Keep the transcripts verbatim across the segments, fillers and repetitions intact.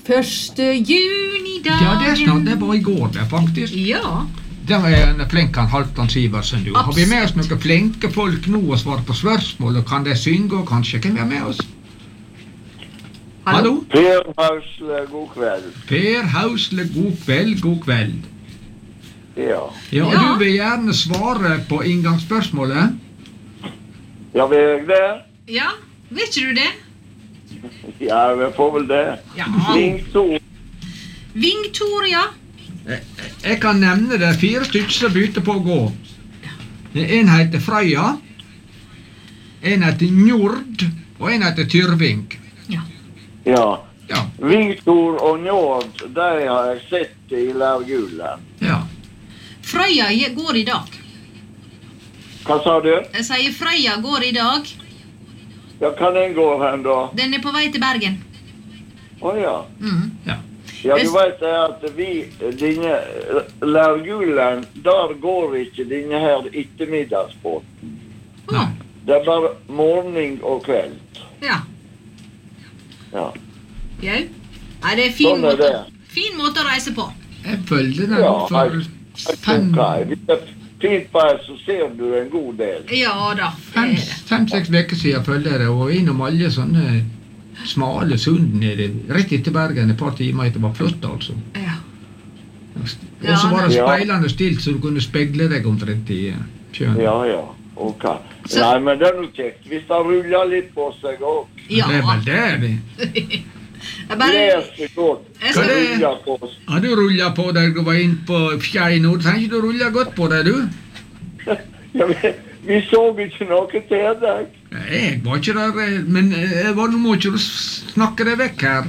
Første junidag. Ja, det er snart, det var i går det faktisk. Ja. Det var en flink han Halvdan Sivertsen, du. Har vi med oss noen flinke folk nå og svarer på spørsmål, og kan de synge, og kanskje kan vi ha med oss? Hallo? Per Hausle, god kveld. Per Hausle, god kveld, god kveld. Ja. Ja, og Ja. du vil gjerne svare på inngangsspørsmålet? Ja, vil jeg det? Ja, vet ikke du det? Ja, vi får vel det. Ja. Ring to. Vingtor, ja. Jeg, jeg kan nevne det er fire stykker som begynte på å gå. En heter Frøya, en heter Njord, og en heter Tyrving. Ja. Ja. Ja, Victor og Njord, de har jeg sett i Lærgulen. ja. Frøya je- går i dag. Hva sa du? Jeg sier Frøya går i dag. Ja, kan den gå hen da? Den er på vei til Bergen. Å ja. Mhm. ja. Ja, du vet det at vi, denne Lærgulen, der går ikke denne her ettermiddagsbåten. Nei. Det er bare morgen og kveld. Ja. Ja. Jau. Nei, det er fin Sånn er måte, det. fin måte å reise på. Jeg følte den Ja, for jeg- fem, Ok, hvis det er fint vær, så ser du en god del. Ja da, det fem, er det. fem-seks veker siden følte jeg det, og innom alle sånne smale sund nede, rett etter Bergen, et par timer etter, var flott altså. Ja. Og så var det Ja. speilende stilt, så du kunne spegle deg omtrent i sjøen. Ja, ja. Ok. Så- Nei, men det er noe kjekt. Hvis det ruller litt på seg også. Ja. Det er vel det, det. Jeg bare, Leser godt. Jeg skal- Det ruller på seg. Har du rullet på deg, du var inn på Skei nå, trenger ikke du rulle godt på deg, du? Ja, vi, vi så ikke noe til deg. Jeg var ikke der, eh, men jeg var, nå må ikke du snakke deg vekk her.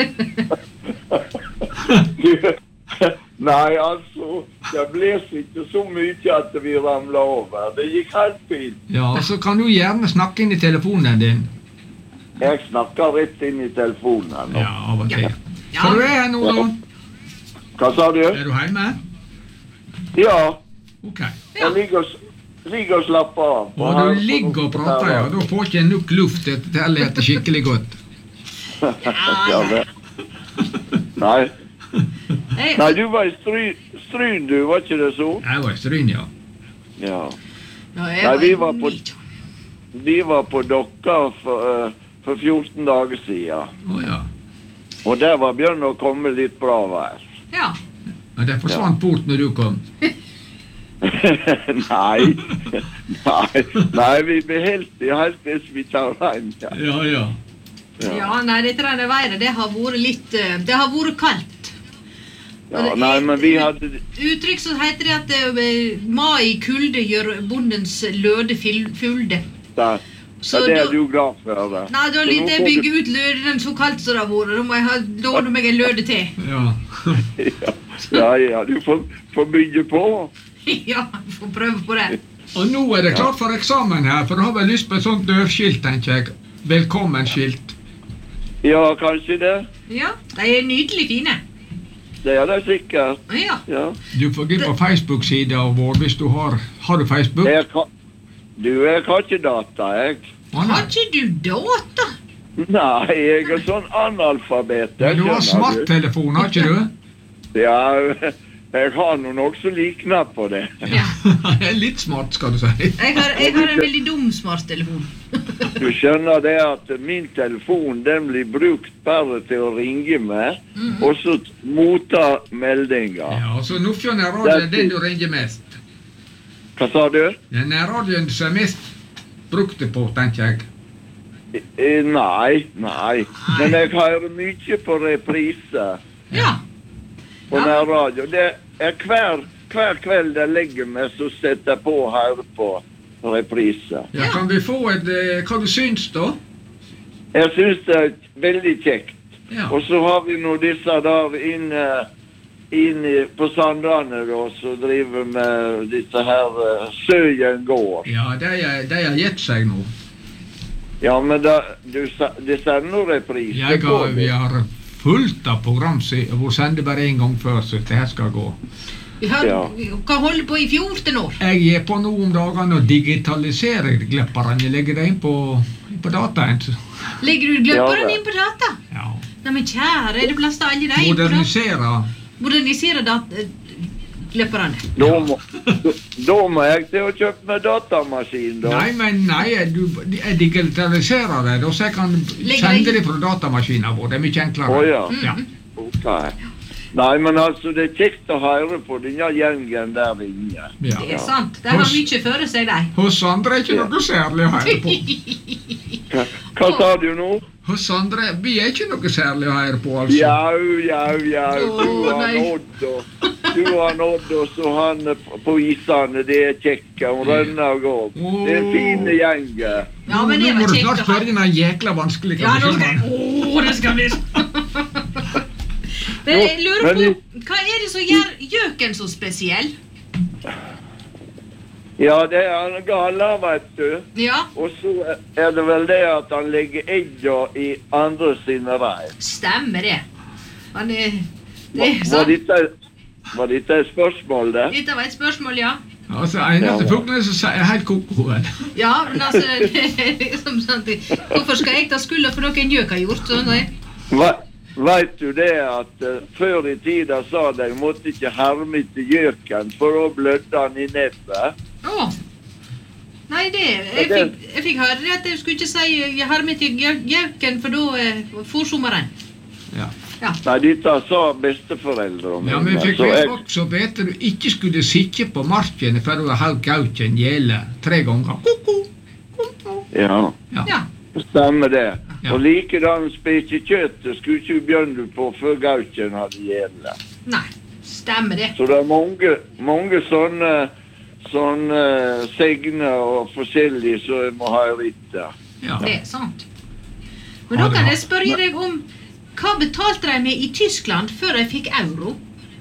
Nei, altså, det bles ikke så mye at vi ramlet over. Det gikk helt fint. Ja, så kan du gjerne snakke inn i telefonen din. Jeg snakker rett inn i telefonen nå. Ja, av og til. Ja. Så du er her nå, da? Hva sa du? Er du hjemme? Ja, Ok. jeg ligger og, s- ligger og slapper av. Og du ligger og prater, ja. Da får ikke en nok luft til å fortelle etter skikkelig godt. Ja, det. Nei. jeg, Nei, du var i Stryn, stryn du, var ikke det så? Jeg var i Stryn, ja. Ja. ja, jeg Nei, vi i var på- Nidja. Vi var på Dokka for, uh, for fjorten dager siden. Å ja. Og der var begynt å komme litt bra vær. Ja. Men det forsvant bort når du kom. Nei. Nei. Nei, vi beholdt helt til vi tar regn. Ja. Ja, ja. Ja, nei, dette der været, det har vært litt, eh, det har vært kaldt. Ja, nei, men vi hadde Uttrykk så heter det at eh, mai i kulde gjør bondens løde fil- fulde. det. Så Ja, det er da- du glad for. Det. Nei, da Så lytter nå jeg får bygge ut løden så kaldt som det har vært. Da må jeg ha, låne meg en løde til. Ja. du- Ja, ja, du får, får bygge på. Ja, får prøve på det. Og nå er det klart for eksamen her, for du har vel lyst på et sånt dørskilt, tenker jeg. Velkommen-skilt. Ja, kanskje det. Ja, de er nydelig fine. Det er det sikkert. Ja. Ja. Du får gå på Facebook-sida vår hvis du har. Har du Facebook? Jeg kan, du, jeg har ikke data, jeg. Å, nei. Har ikke du data? Nei, jeg er sånn analfabet. Men du har skjønner smarttelefon, har ikke du? Ja, jeg har noen også likner på det. Ja. Litt smart, skal du si. Jeg har, jeg har en veldig dum smarttelefon. Du skjønner det at min telefon, den blir brukt bare til å ringe med, Mhm. og så motta meldinger. Ja, så Nordfjord er radioen den du ringer mest. Hva sa du? Den er radioen som er mest brukte på, tenker jeg. Eh, Nei, nei. Men jeg hører mye på reprise Ja. på Ja. nærradio. Det er hver, hver kveld jeg legger meg, så setter jeg på og hører på reprise. Ja, Ja. kan vi få et eh, hva du syns, da? Jeg synes det er veldig kjekt. Ja. Og så har vi nå disse der inne, inne på Sandane da, som driver med disse her uh, Søyen gård. Ja, de er- de har gitt seg nå. Ja, men da, du, sa- de sender noen reprise Jeg på har, vi det. har fullt av program som hvor sender bare en gang før, så det her skal gå. Vi har, Ja. vi kan holde på i fjorten år. Jeg er på nå om dagene og digitaliserer glipperne. Jeg legger det inn på, på dataen. så- Legger du gløpperen Ja, det. inn på data? Ja. Nei, men kjære, er det plass til alle de? Modernisere. Modernisere dat løperne. Da må, da, da må jeg til å kjøpe meg datamaskin, da. Nei, men nei, du, jeg digitaliserer det, da så jeg kan Legger sende deg- det fra datamaskinen vår. Det er mye enklere. Å ja. Ja. Ok. Nei, men altså, det er kjekt å høre på denne gjengen der inne. Det Ja. er sant. De har mye føre seg, de. Hos andre er ikke noe særlig å høre på. Hva, hva sa du nå? Hos andre, vi er ikke noe særlig å høre på, altså. Jau, jau, jau, du Å, har nei. nådd, og du har nådd, og så han på isene, det er kjekke, hun rønner og går. Det er en fin gjeng. Ja, Nå, men det nå må var du kjekt snart å ha. spørre den jækla vanskelige Ja, nå skal jeg... konvensjonen. Åh, det skal bli... Men jeg lurer Men på, hva er det som gjør gjøken så spesiell? Ja, det er han gala, vet du. Ja, Og så er det vel det at han legger egga i andre sine reir. stemmer det. Han er... Det Var, er var, sant. dette, var dette et spørsmål, det? Dette var et spørsmål, ja. Altså, eneste Ja. fuglene som sier helt kokoen. Ja, men altså, det er liksom sånn at hvorfor skal jeg ta skulda for noe en gjøk har gjort? Sånn, nei? Ve- Vet du det at uh, før i tida sa de måtte ikke herme til gjøken, for da blødde han i nebbet. Åh. Nei, det... Jeg det- fikk, jeg fikk høre det at jeg skulle ikke si jeg har med til gjø- gjøken, for da eh, forsommeren. Ja. Ja. Nei, dette sa besteforeldre Ja, men vi fikk så vite jeg, også at du ikke skulle sitte på marken før du har hatt gauken gjele tre ganger. Koko, koko. ja, Ja. Ja. stemmer det. Ja. Og likedan spise kjøttet skulle ikke begynne på før gauken hadde gjelde. Nei, stemmer det. Så det er mange, mange sånne, sånne segner og forskjellige som jeg må ha i rittet. Ja. Det er sant. Men Ja, da det kan var- jeg spørre deg om hva betalte de med i Tyskland før jeg fikk euro?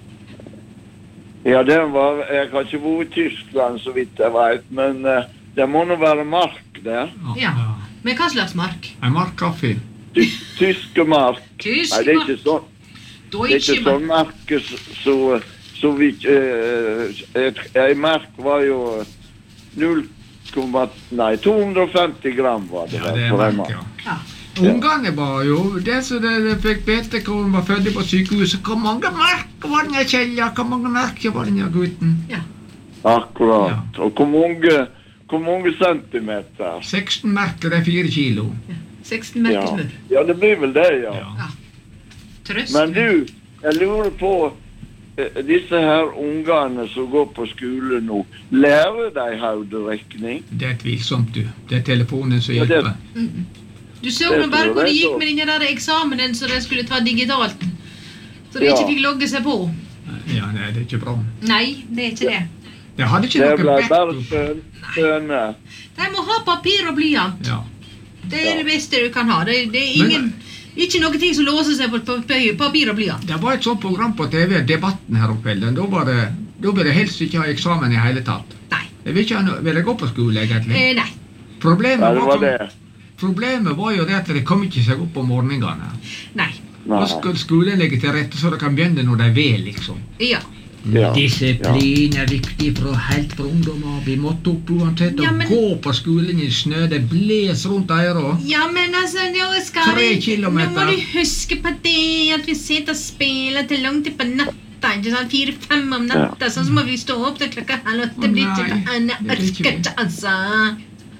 Ja, den var, jeg har ikke vært i Tyskland så vidt jeg vet, men uh, det må nå være mark der. Ja. Med hva slags mark? En mark kaffe. Ty, tyske mark. Tysk Nei, det er mark. ikke sånn. Det er Deutsche ikke mark. sånn merke så, så vi uh, et, et merk var jo null komma nei, to hundre og femti gram var det. Ja, vel, det er for en mark, mark. ja. Ja. Ungene var jo det som de, de fikk vite hvor hun var født på sykehuset. Hvor mange merker var den Kjelja? Hvor mange merker var den gutten? Ja. Akkurat. Ja. Og hvor mange, hvor mange centimeter? seksten merker er fire kilo. seksten Ja. merker smør. ja, det blir vel det, ja. Ja. Trøst. Men du, jeg lurer på eh, disse her ungene som går på skole nå, lærer de hoderekning? Det er tvilsomt, du. Det er telefonen som Ja, det- hjelper. Du så Det nå bare tror hvor det jeg gikk så. med den der eksamenen så de skulle ta digitalt. Så de Ja. ikke fikk logge seg på. Ja, nei, det er ikke bra. Nei, det er ikke det. Det hadde ikke Det noe ble bare backup. spøn- spøne. De må ha papir og blyant. Ja. Det er det beste du kan ha. Det, det er ingen, ikke noe ting som låser seg på papir, papir og blyant. Det var et sånt program på T V, Debatten her om kvelden. Da var det, da ville jeg helst ikke ha eksamen i hele tatt. Nei. Jeg vil ikke ha noe, vil jeg gå på skole, egentlig. Eh, nei. Problemet Ja, det var, var det. problemet var jo det at de kom ikke seg opp om morgenene. Nei. Nei. Da skal skolen legge til rette så de kan begynne når de vil, liksom. Ja. Ja. Disiplin er viktig fra helt fra ungdommer. Vi måtte opp uansett Ja, og men- gå på skolen i snø. Det bles rundt øra. Ja, men altså, nå skal Tre vi... kilometer. Nå må du huske på det at vi sitter og spiller til langt på natta, ikke sant? Fire-fem om natta, så, så må vi stå opp til klokka halv åtte. Det blir ikke Nei, noe annet. det blir ikke Orker det. ikke, altså.